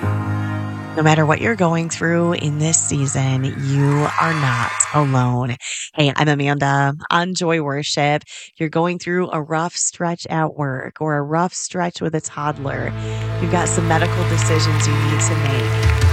No matter what you're going through in this season, you are not alone. Hey, I'm Amanda on Joy Worship. You're going through a rough stretch at work or a rough stretch with a toddler. You've got some medical decisions you need to make.